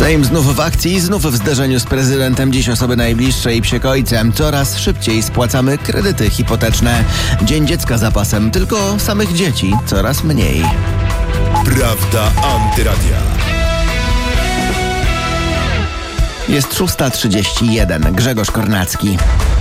Sejm znów w akcji, znów w zderzeniu z prezydentem. Dziś osoby najbliższe i psiekojce. Coraz szybciej spłacamy kredyty hipoteczne. Dzień dziecka za pasem, tylko samych dzieci coraz mniej. Prawda Antyradia. Jest 6:31. Grzegorz Kornacki.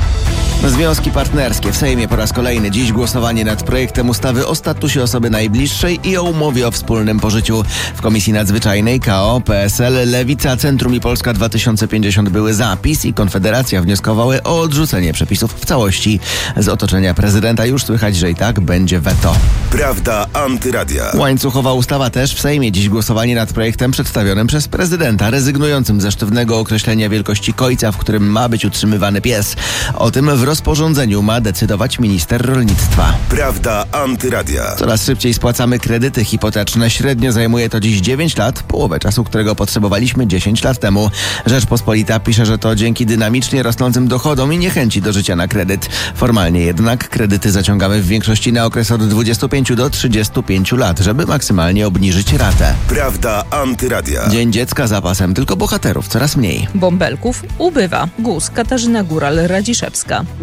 Związki partnerskie w Sejmie po raz kolejny. Dziś głosowanie nad projektem ustawy o statusie osoby najbliższej i o umowie o wspólnym pożyciu. W Komisji Nadzwyczajnej KO, PSL, Lewica, Centrum i Polska 2050 były za. PiS i Konfederacja wnioskowały o odrzucenie przepisów w całości. Z otoczenia prezydenta już słychać, że i tak będzie weto. Prawda Antyradia. Łańcuchowa ustawa też w Sejmie. Dziś głosowanie nad projektem przedstawionym przez prezydenta, rezygnującym ze sztywnego określenia wielkości kojca, w którym ma być utrzymywany pies. O tym w rozporządzeniu ma decydować minister rolnictwa. Prawda Antyradia. Coraz szybciej spłacamy kredyty hipoteczne. Średnio zajmuje to dziś 9 lat, połowę czasu, którego potrzebowaliśmy 10 lat temu. Rzeczpospolita pisze, że to dzięki dynamicznie rosnącym dochodom i niechęci do życia na kredyt. Formalnie jednak kredyty zaciągamy w większości na okres od 25 do 35 lat, żeby maksymalnie obniżyć ratę. Prawda Antyradia. Dzień dziecka za pasem, tylko bohaterów coraz mniej. Bąbelków ubywa. GUS, Katarzyna Góral-Radziszewska. W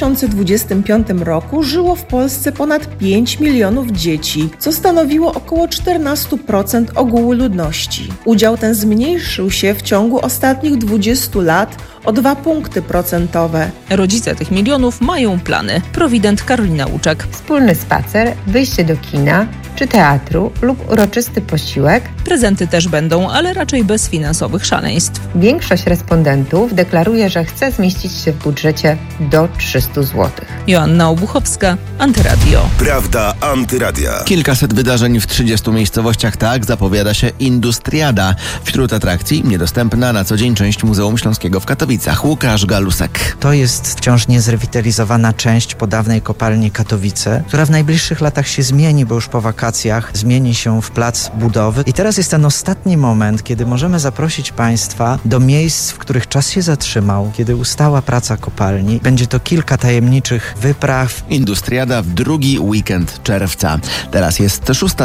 2025 roku żyło w Polsce ponad 5 milionów dzieci, co stanowiło około 14% ogółu ludności. Udział ten zmniejszył się w ciągu ostatnich 20 lat o 2 punkty procentowe. Rodzice tych milionów mają plany. Prowident Karolina Łuczek. Wspólny spacer, wyjście do kina czy teatru lub uroczysty posiłek. Prezenty też będą, ale raczej bez finansowych szaleństw. Większość respondentów deklaruje, że chce zmieścić się w budżecie do 300 zł. Joanna Obuchowska, Antyradio. Prawda Antyradia. Kilkaset wydarzeń w 30 miejscowościach, tak zapowiada się Industriada. Wśród atrakcji niedostępna na co dzień część Muzeum Śląskiego w Katowicach. Łukasz Galusek. To jest wciąż niezrewitalizowana część po dawnej kopalni Katowice, która w najbliższych latach się zmieni, bo już po wakacjach zmieni się w plac budowy. I teraz jest ten ostatni moment, kiedy możemy zaprosić Państwa do miejsc, w których czas się zatrzymał, kiedy ustała praca kopalni. Będzie to kilka tajemniczych wypraw. Industriada w drugi weekend czerwca. Teraz jest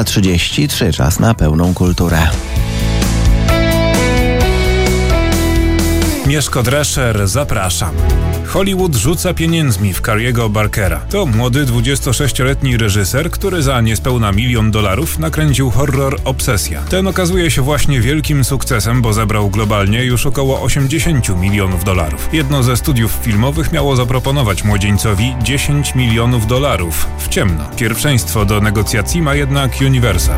6:33, czas na pełną kulturę. Mieszko Drescher, zapraszam. Hollywood rzuca pieniędzmi w Carriego Barkera. To młody 26-letni reżyser, który za niespełna $1 milion nakręcił horror Obsesja. Ten okazuje się właśnie wielkim sukcesem, bo zebrał globalnie już około $80 milionów. Jedno ze studiów filmowych miało zaproponować młodzieńcowi $10 milionów. W ciemno. Pierwszeństwo do negocjacji ma jednak Universal.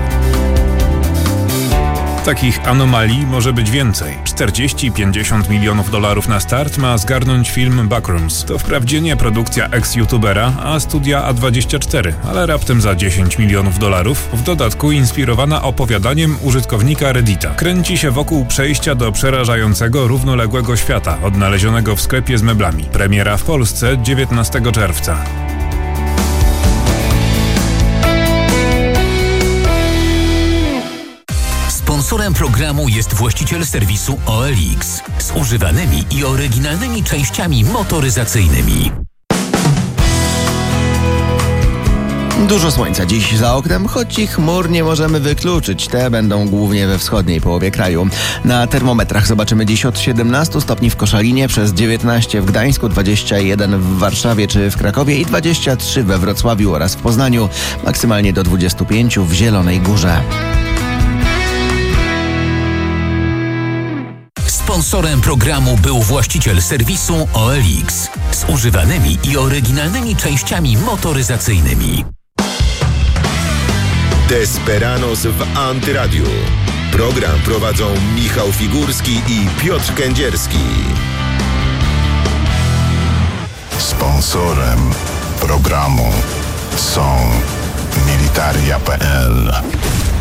Takich anomalii może być więcej. 40-50 milionów dolarów na start ma zgarnąć film Backrooms. To wprawdzie nie produkcja ex-youtubera, a studia A24, ale raptem za $10 milionów. W dodatku inspirowana opowiadaniem użytkownika Reddita. Kręci się wokół przejścia do przerażającego, równoległego świata, odnalezionego w sklepie z meblami. Premiera w Polsce 19 czerwca. Sponsorem programu jest właściciel serwisu OLX z używanymi i oryginalnymi częściami motoryzacyjnymi. Dużo słońca dziś za oknem, choć i chmur nie możemy wykluczyć. Te będą głównie we wschodniej połowie kraju. Na termometrach zobaczymy dziś od 17 stopni w Koszalinie, przez 19 w Gdańsku, 21 w Warszawie czy w Krakowie i 23 we Wrocławiu oraz w Poznaniu. Maksymalnie do 25 w Zielonej Górze. Sponsorem programu był właściciel serwisu OLX z używanymi i oryginalnymi częściami motoryzacyjnymi. Desperanos w Antyradiu. Program prowadzą Michał Figurski i Piotr Kędzierski. Sponsorem programu są Militaria.pl.